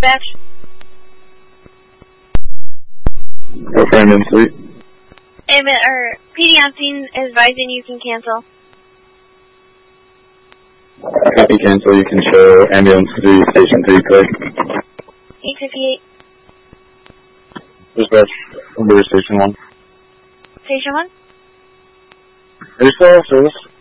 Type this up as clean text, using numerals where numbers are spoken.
dispatch. Go for ambulance 3. PD on scene is advising you can cancel. Copy, cancel. You can show ambulance 3, station 3, clear. 858. Dispatch, number station 1. Station 1? Refill service.